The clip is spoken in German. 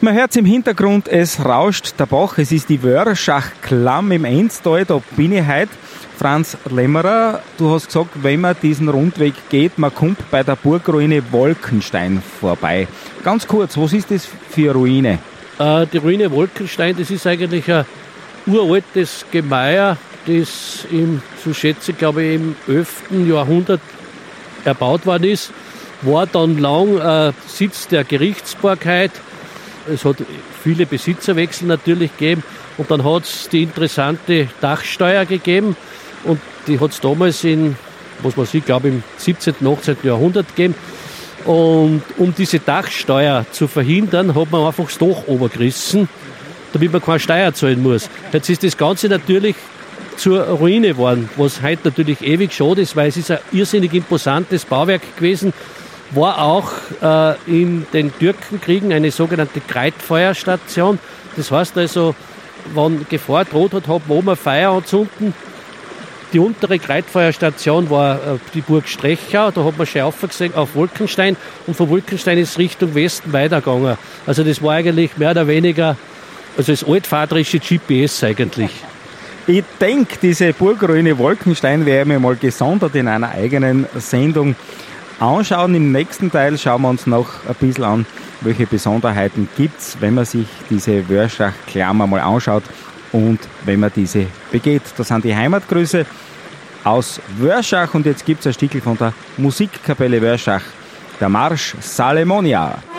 Man hört im Hintergrund, es rauscht der Bach, es ist die Wörschach-Klamm im Enztal, da bin ich heute. Franz Lämmerer, du hast gesagt, wenn man diesen Rundweg geht, man kommt bei der Burgruine Wolkenstein vorbei. Ganz kurz, was ist das für eine Ruine? Die Ruine Wolkenstein, das ist eigentlich ein uraltes Gemäuer, das so schätze ich, glaube ich, im 11. Jahrhundert erbaut worden ist. War dann lang Sitz der Gerichtsbarkeit. Es hat viele Besitzerwechsel natürlich gegeben. Und dann hat es die interessante Dachsteuer gegeben. Und die hat es damals im 17., 18. Jahrhundert gegeben. Und um diese Dachsteuer zu verhindern, hat man einfach das Dach runtergerissen, damit man keine Steuer zahlen muss. Jetzt ist das Ganze natürlich zur Ruine geworden, was heute natürlich ewig schade ist, weil es ist ein irrsinnig imposantes Bauwerk gewesen. War auch in den Türkenkriegen eine sogenannte Kreitfeuerstation. Das heißt also, wenn Gefahr droht hat, hat man oben ein Feuer anzünden. Die untere Kreitfeuerstation war die Burg Strechau, da hat man schon aufgesehen auf Wolkenstein und von Wolkenstein ist Richtung Westen weitergegangen. Also das war eigentlich mehr oder weniger das altvaterische GPS eigentlich. Ich denke, diese Burgruine Wolkenstein werden wir mal gesondert in einer eigenen Sendung anschauen. Im nächsten Teil schauen wir uns noch ein bisschen an, welche Besonderheiten gibt es, wenn man sich diese Wörschach-Klamm mal anschaut und wenn man diese begeht. Das sind die Heimatgrüße aus Wörschach und jetzt gibt es ein Stückchen von der Musikkapelle Wörschach, der Marsch Salomonia.